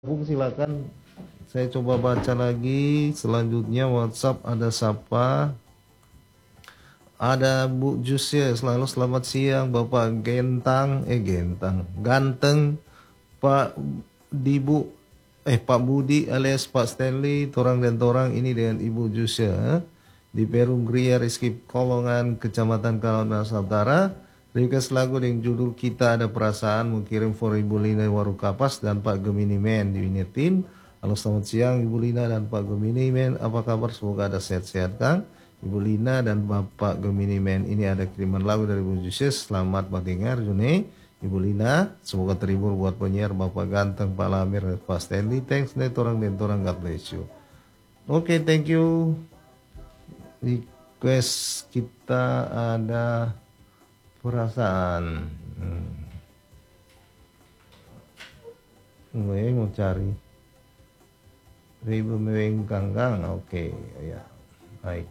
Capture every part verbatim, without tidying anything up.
Bung, silakan. Saya coba baca lagi. Selanjutnya WhatsApp ada siapa? Ada Bu Jusya, selalu selamat siang Bapak Gentang, eh Gentang, Ganteng, Pak Dibu, eh Pak Budi alias Pak Stanley, Torang dan Torang ini dengan Ibu Jusya eh? Di Perum Gria Rizky Kolongan, Kecamatan Kalongan Utara. Request lagu dengan judul Kita Ada Perasaan, mau kirim for Ibu Lina Waru Kapas dan Pak Gemini Men di Winetin. Halo selamat siang Ibu Lina dan Pak Gemini Men, apa kabar? Semoga ada sehat-sehat Kang. Ibu Lina dan Bapak Gemini Men, ini ada kiriman lagu dari Bu Juses. Selamat mendengar Juni. Ibu Lina, semoga terhibur buat penyiar Bapak Ganteng, Pak Lamir, dan Pak Stanley. Thanks nih torang dan torang, God bless you. Oke, okay, thank you. Request kita ada perasaan. Hmm. Gue mau cari ribu meweng kanggang. Oke, okay, ya, baik.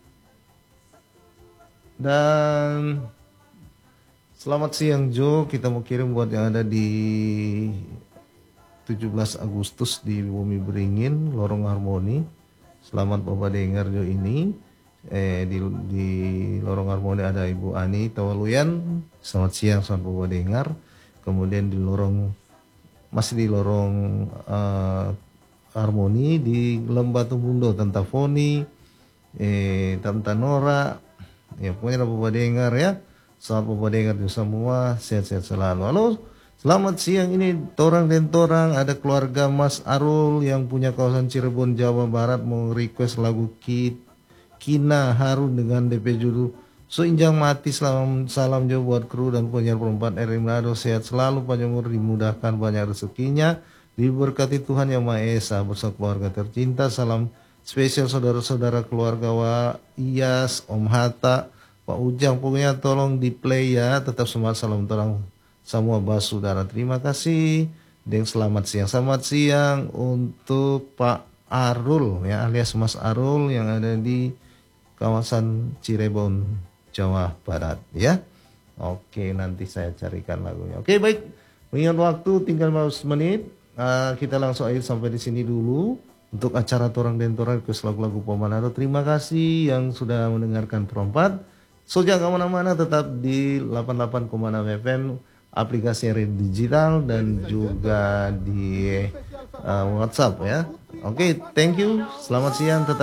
Dan selamat siang Jo, kita mau kirim buat yang ada di tujuh belas Agustus di Bumi Beringin, Lorong Harmoni. Selamat Bapak dengar Jo ini. Eh, di, di Lorong Harmoni ada Ibu Ani Tawaluyan. Selamat siang, selamat Bapak dengar. Kemudian di lorong, masih di lorong uh, Harmoni di Lembatu Mundo, Tanta Foni, eh, Tanta Nora. Ya pokoknya Bapak dengar ya. Selamat Bapak dengar juga semua, sehat-sehat selalu. Halo, selamat siang, ini Torang dan Torang. Ada keluarga Mas Arul yang punya kawasan Cirebon, Jawa Barat, mau request lagu Kit Kina Harun dengan D P judul Seinjang Mati. Salam salam jauh buat kru dan penyiar perempat R Manado, sehat selalu, panjang umur, dimudahkan banyak rezekinya, diberkati Tuhan Yang Maha Esa bersama keluarga tercinta. Salam spesial saudara-saudara keluarga Wa Iyas, Om Hatta, Pak Ujang, pokoknya tolong di play ya. Tetap semangat, salam terang semua bas saudara. Terima kasih. Dan selamat siang. Selamat siang untuk Pak Arul ya, alias Mas Arul yang ada di kawasan Cirebon, Jawa Barat ya. Oke, nanti saya carikan lagunya. Oke, baik. Mengingat waktu tinggal lima belas menit, uh, kita langsung aja sampai di sini dulu untuk acara Torang dan Torang ke lagu-lagu Pomanado. Terima kasih yang sudah mendengarkan perempat. So jangan kemana-mana, tetap di delapan puluh delapan koma enam F M, aplikasi radio digital dan juga di uh, WhatsApp ya. Oke, okay, thank you. Selamat siang. Tetap